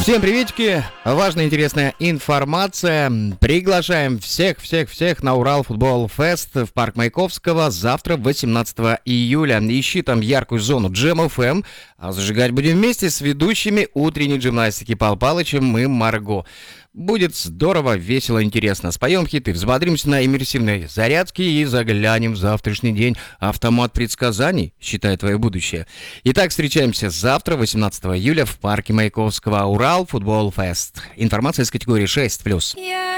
Всем приветики, важная интересная информация. Приглашаем всех на Урал Футбол Фест в парк Маяковского завтра, 18 июля. Ищи там яркую зону Джем ФМ, а зажигать будем вместе с ведущими утренней джимнастики Пал Палычем и Марго. Будет здорово, весело, интересно. Споем хиты, взбодримся на иммерсивной зарядке и заглянем в завтрашний день. Автомат предсказаний, считай твое будущее. Итак, встречаемся завтра, 18 июля, в парке Маяковского. Урал Футбол Фест. Информация из категории 6+.